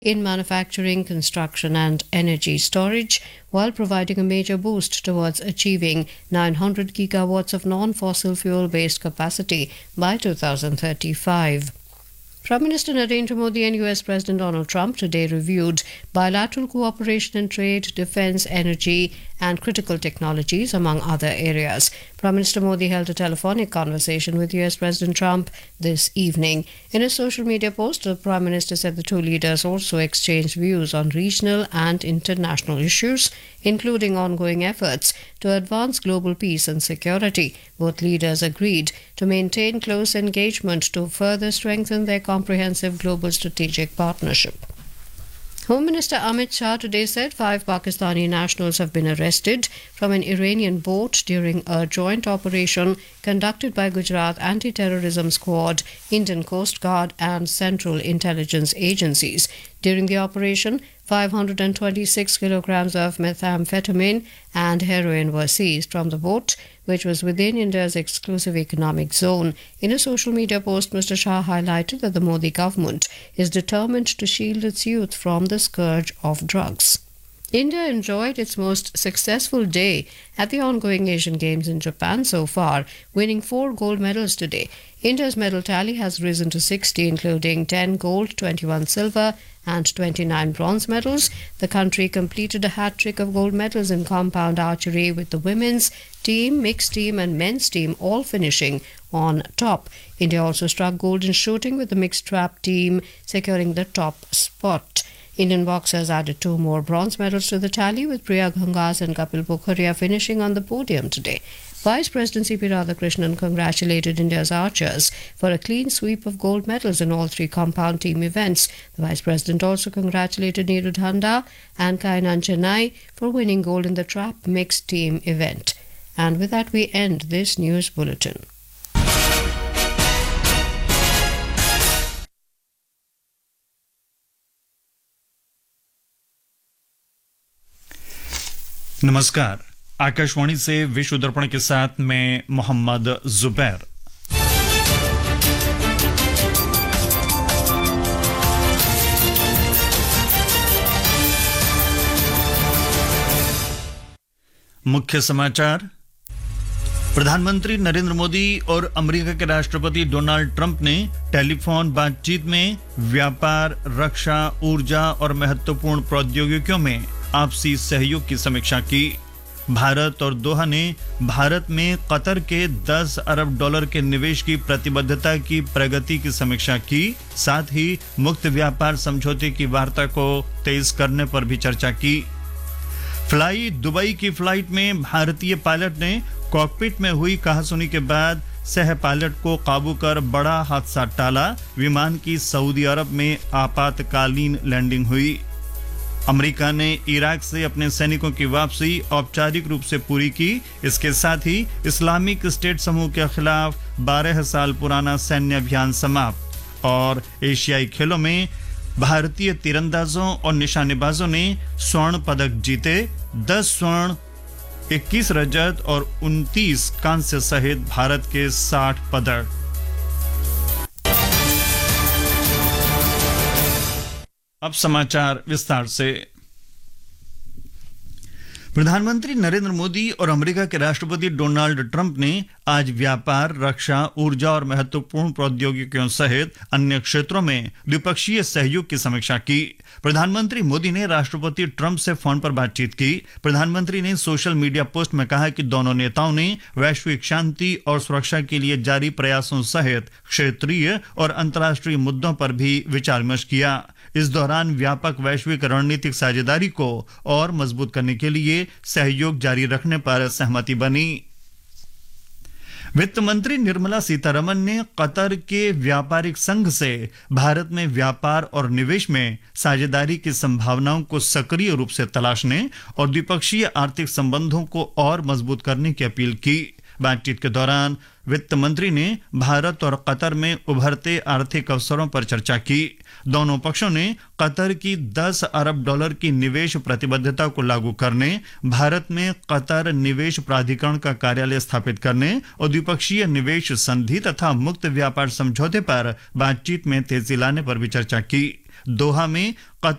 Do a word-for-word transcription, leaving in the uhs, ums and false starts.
in manufacturing, construction, and energy storage, while providing a major boost towards achieving nine hundred gigawatts of non-fossil fuel-based capacity by two thousand thirty-five. Prime Minister Narendra Modi and U S President Donald Trump today reviewed bilateral cooperation in trade, defense, energy, and critical technologies, among other areas. Prime Minister Modi held a telephonic conversation with U S President Trump this evening. In a social media post, the Prime Minister said the two leaders also exchanged views on regional and international issues, including ongoing efforts to advance global peace and security. Both leaders agreed to maintain close engagement to further strengthen their comprehensive global strategic partnership. Home Minister Amit Shah today said five Pakistani nationals have been arrested from an Iranian boat during a joint operation conducted by Gujarat Anti-Terrorism Squad, Indian Coast Guard and Central Intelligence Agencies. During the operation, five hundred twenty-six kilograms of methamphetamine and heroin were seized from the boat, which was within India's exclusive economic zone. In a social media post, Mister Shah highlighted that the Modi government is determined to shield its youth from the scourge of drugs. India enjoyed its most successful day at the ongoing Asian Games in Japan so far, winning four gold medals today. India's medal tally has risen to sixty, including ten gold, twenty-one silver, and twenty-nine bronze medals. The country completed a hat-trick of gold medals in compound archery, with the women's team, mixed team, and men's team all finishing on top. India also struck gold in shooting, with the mixed trap team securing the top spot. Indian boxers added two more bronze medals to the tally, with Priya Gangas and Kapil Bukharia finishing on the podium today. Vice President C P Radhakrishnan congratulated India's archers for a clean sweep of gold medals in all three compound team events. The Vice President also congratulated Neeru Dhanda and Kainan Chennai for winning gold in the trap mixed team event. And with that, we end this news bulletin. नमस्कार, आकाशवाणी से विश्व दर्पण के साथ मैं मोहम्मद जुबैर। मुख्य समाचार। प्रधानमंत्री नरेंद्र मोदी और अमेरिका के राष्ट्रपति डोनाल्ड ट्रंप ने टेलीफोन बातचीत में व्यापार, रक्षा, ऊर्जा और महत्वपूर्ण प्रौद्योगिकियों में आपसी सहयोग की समीक्षा की। भारत और दोहा ने भारत में कतर के दस अरब डॉलर के निवेश की प्रतिबद्धता की प्रगति की समीक्षा की। साथ ही मुक्त व्यापार समझौते की वार्ता को तेज करने पर भी चर्चा की। फ्लाई दुबई की फ्लाइट में भारतीय पायलट ने कॉकपिट में हुई कहासुनी के बाद सह पायलट को काबू कर बड़ा हादसा टाला। विमान की सऊदी अरब में आपातकालीन लैंडिंग हुई। अमेरिका ने इराक से अपने सैनिकों की वापसी औपचारिक रूप से पूरी की। इसके साथ ही इस्लामिक स्टेट समूह के खिलाफ बारह साल पुराना सैन्य अभियान समाप्त। और एशियाई खेलों में भारतीय तीरंदाजों और निशानेबाजों ने स्वर्ण पदक जीते। दस स्वर्ण, इक्कीस रजत और उनतीस कांस्य सहित भारत के साठ पदक। अब समाचार विस्तार से। प्रधानमंत्री नरेंद्र मोदी और अमेरिका के राष्ट्रपति डोनाल्ड ट्रंप ने आज व्यापार, रक्षा, ऊर्जा और महत्वपूर्ण प्रौद्योगिकियों सहित अन्य क्षेत्रों में द्विपक्षीय सहयोग की समीक्षा की। प्रधानमंत्री मोदी ने राष्ट्रपति ट्रंप से फोन पर बातचीत की। प्रधानमंत्री ने सोशल मीडिया पोस्ट में कहा कि दोनों नेताओं ने वैश्विक शांति और सुरक्षा के लिए जारी प्रयासों सहित क्षेत्रीय और अंतर्राष्ट्रीय मुद्दों पर भी विचार विमर्श किया। इस दौरान व्यापक वैश्विक रणनीतिक साझेदारी को और मजबूत करने के लिए सहयोग जारी रखने पर सहमति बनी। वित्त मंत्री निर्मला सीतारमण ने कतर के व्यापारिक संघ से भारत में व्यापार और निवेश में साझेदारी की संभावनाओं को सक्रिय रूप से तलाशने और द्विपक्षीय आर्थिक संबंधों को और मजबूत करने की अपील की। बातचीत के दौरान वित्त मंत्री ने भारत और कतर में उभरते आर्थिक अवसरों पर चर्चा की। दोनों पक्षों ने कतर की दस अरब डॉलर की निवेश प्रतिबद्धता को लागू करने, भारत में कतर निवेश प्राधिकरण का कार्यालय स्थापित करने और द्विपक्षीय निवेश संधि तथा मुक्त व्यापार समझौते पर बातचीत में तेजी लाने पर भी चर्चा की। दोहा में